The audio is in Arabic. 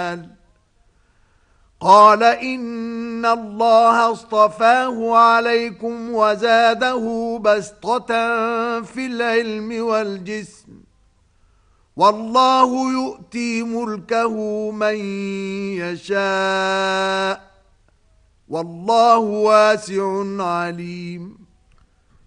المال قال إن الله اصطفاه عليكم وزاده بسطة في العلم والجسم والله يؤتي ملكه من يشاء والله واسع عليم